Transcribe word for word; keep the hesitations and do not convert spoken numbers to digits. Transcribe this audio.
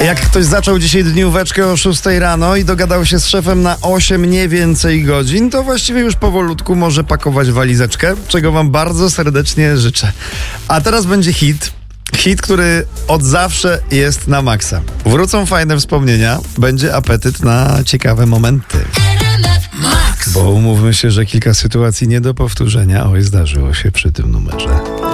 Jak ktoś zaczął dzisiaj dnióweczkę o szóstej rano i dogadał się z szefem na osiem, nie więcej godzin, to właściwie już powolutku może pakować walizeczkę, czego wam bardzo serdecznie życzę. A teraz będzie hit. Hit, który od zawsze jest na maksa. Wrócą fajne wspomnienia, będzie apetyt na ciekawe momenty. Bo umówmy się, że kilka sytuacji nie do powtórzenia, oj, zdarzyło się przy tym numerze.